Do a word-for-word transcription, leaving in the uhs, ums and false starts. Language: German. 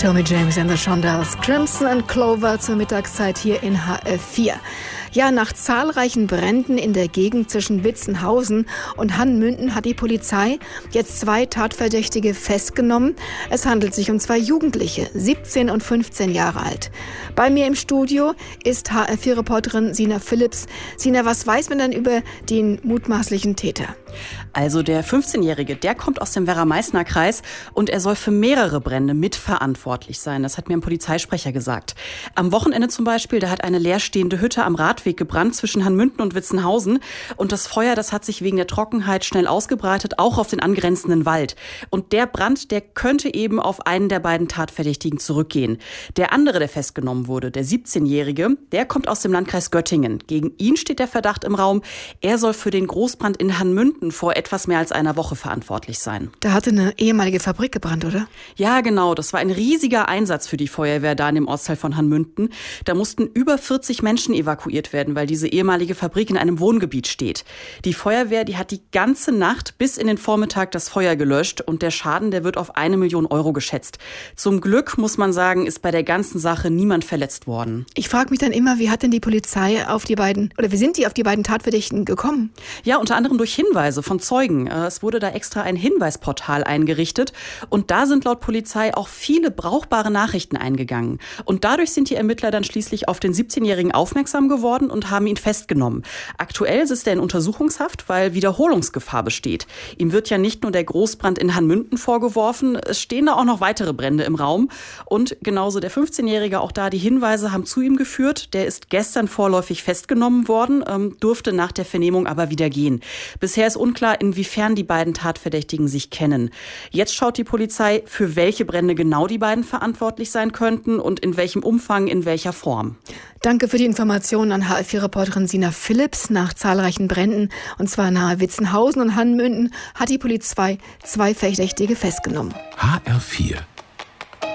Tommy James and the Shondells, Crimson and Clover zur Mittagszeit hier in H F vier. Ja, nach zahlreichen Bränden in der Gegend zwischen Witzenhausen und Hanmünden hat die Polizei jetzt zwei Tatverdächtige festgenommen. Es handelt sich um zwei Jugendliche, siebzehn und fünfzehn Jahre alt. Bei mir im Studio ist H F vier-Reporterin Sina Phillips. Sina, was weiß man denn über den mutmaßlichen Täter? Also der fünfzehnjährige, der kommt aus dem Werra-Meißner-Kreis und er soll für mehrere Brände mitverantwortlich sein. Das hat mir ein Polizeisprecher gesagt. Am Wochenende zum Beispiel, da hat eine leerstehende Hütte am Radweg gebrannt zwischen Hanmünden und Witzenhausen. Und das Feuer, das hat sich wegen der Trockenheit schnell ausgebreitet, auch auf den angrenzenden Wald. Und der Brand, der könnte eben auf einen der beiden Tatverdächtigen zurückgehen. Der andere, der festgenommen wurde, der siebzehnjährige, der kommt aus dem Landkreis Göttingen. Gegen ihn steht der Verdacht im Raum, er soll für den Großbrand in Hanmünden vor etwas mehr als einer Woche verantwortlich sein. Da hatte eine ehemalige Fabrik gebrannt, oder? Ja, genau. Das war ein riesiger Einsatz für die Feuerwehr da in dem Ortsteil von Hanmünden. Da mussten über vierzig Menschen evakuiert werden, weil diese ehemalige Fabrik in einem Wohngebiet steht. Die Feuerwehr, die hat die ganze Nacht bis in den Vormittag das Feuer gelöscht und der Schaden, der wird auf eine Million Euro geschätzt. Zum Glück, muss man sagen, ist bei der ganzen Sache niemand verletzt worden. Ich frage mich dann immer, wie hat denn die Polizei auf die beiden, oder wie sind die auf die beiden Tatverdächtigen gekommen? Ja, unter anderem durch Hinweise von Zeugen. Es wurde da extra ein Hinweisportal eingerichtet und da sind laut Polizei auch viele brauchbare Nachrichten eingegangen. Und dadurch sind die Ermittler dann schließlich auf den siebzehnjährigen aufmerksam geworden und haben ihn festgenommen. Aktuell sitzt er in Untersuchungshaft, weil Wiederholungsgefahr besteht. Ihm wird ja nicht nur der Großbrand in Hanmünden vorgeworfen, es stehen da auch noch weitere Brände im Raum. Und genauso der fünfzehnjährige, auch da die Hinweise haben zu ihm geführt. Der ist gestern vorläufig festgenommen worden, ähm, durfte nach der Vernehmung aber wieder gehen. Bisher ist unklar, inwiefern die beiden Tatverdächtigen sich kennen. Jetzt schaut die Polizei, für welche Brände genau die beiden verantwortlich sein könnten und in welchem Umfang, in welcher Form. Danke für die Informationen an H F vier-Reporterin Sina Phillips. Nach zahlreichen Bränden, und zwar nahe Witzenhausen und Hanmünden, hat die Polizei zwei Verdächtige festgenommen. H R vier